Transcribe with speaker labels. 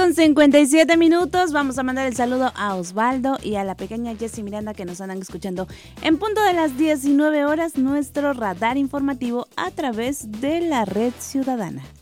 Speaker 1: 8:57. Vamos a mandar el saludo a Osvaldo y a la pequeña Jessie Miranda que nos andan escuchando en punto de las 19 horas, nuestro radar informativo a través de la Red Ciudadana.